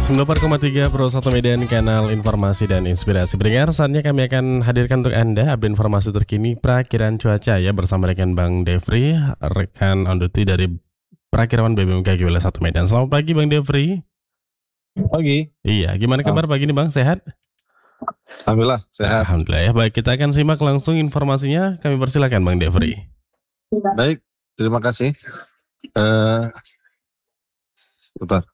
94,3 Pro 1 Medan, kanal informasi dan inspirasi. Pendengar, saatnya kami akan hadirkan untuk Anda update informasi terkini perakiraan cuaca ya bersama rekan Bang Devri, rekan on duty dari Perakirawan BBMKG Wilayah 1 Medan. Selamat pagi Bang Devri. Pagi. Iya, gimana kabar pagi ini Bang? Sehat? Alhamdulillah sehat. Alhamdulillah ya. Baik, kita akan simak langsung informasinya. Kami persilakan Bang Devri. Baik, terima kasih. Bentar.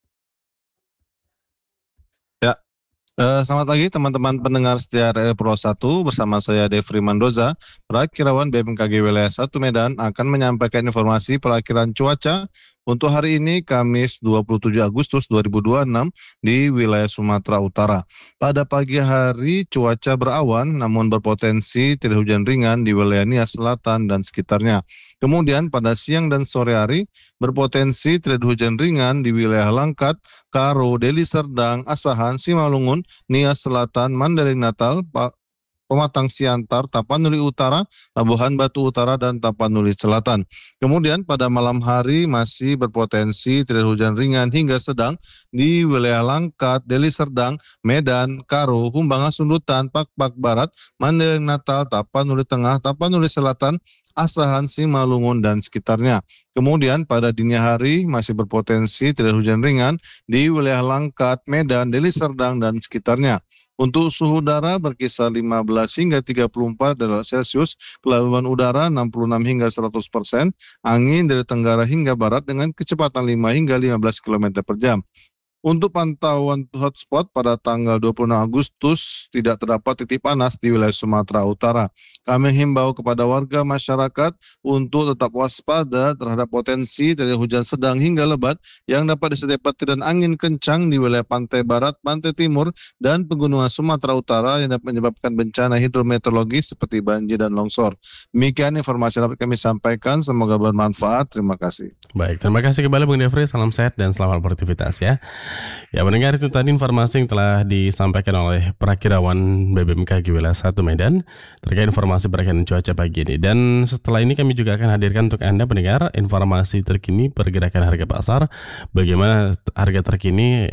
Selamat pagi teman-teman pendengar setia RRI Pro 1, bersama saya Devri Mandoza. Perakirawan BMKG Wilayah 1 Medan akan menyampaikan informasi perakiraan cuaca untuk hari ini Kamis 27 Agustus 2026 di wilayah Sumatera Utara. Pada pagi hari cuaca berawan namun berpotensi tidak hujan ringan di wilayah Nias Selatan dan sekitarnya. Kemudian pada siang dan sore hari berpotensi tidak hujan ringan di wilayah Langkat, Karo, Deli Serdang, Asahan, Simalungun, Nias Selatan, Mandailing Natal, Pematang Siantar, Tapanuli Utara, Labuhan Batu Utara, dan Tapanuli Selatan. Kemudian pada malam hari masih berpotensi tidak hujan ringan hingga sedang di wilayah Langkat, Deli Serdang, Medan, Karo, Humbangan Sundutan, Pakpak Barat, Mandailing Natal, Tapanuli Tengah, Tapanuli Selatan, Asahan, Simalungun, dan sekitarnya. Kemudian pada dini hari masih berpotensi tidak hujan ringan di wilayah Langkat, Medan, Deli Serdang, dan sekitarnya. Untuk suhu udara berkisar 15 hingga 34 derajat Celcius, kelabuan udara 66 hingga 100%, angin dari tenggara hingga barat dengan kecepatan 5 hingga 15 km per jam. Untuk pantauan hotspot pada tanggal 26 Agustus tidak terdapat titik panas di wilayah Sumatera Utara. Kami himbau kepada warga masyarakat untuk tetap waspada terhadap potensi dari hujan sedang hingga lebat yang dapat disertai petir dan angin kencang di wilayah pantai barat, pantai timur, dan pegunungan Sumatera Utara yang dapat menyebabkan bencana hidrometeorologis seperti banjir dan longsor. Demikian informasi yang dapat kami sampaikan, semoga bermanfaat. Terima kasih. Baik, terima kasih kembali Bang Devri. Salam sehat dan selamat beraktivitas ya. Ya, mendengar itu tadi informasi yang telah disampaikan oleh Perakirawan BBMKG Wilayah 1 Medan terkait informasi perakiraan cuaca pagi ini. Dan setelah ini kami juga akan hadirkan untuk Anda pendengar informasi terkini pergerakan harga pasar, bagaimana harga terkini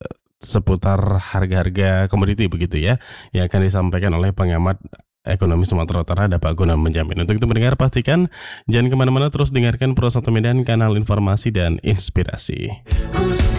seputar harga-harga komoditi begitu ya, yang akan disampaikan oleh pengamat ekonomi Sumatera Utara, ada Pak Guna menjamin. Untuk itu mendengar, pastikan jangan kemana-mana, terus dengarkan Pro 1 Medan, kanal informasi dan inspirasi.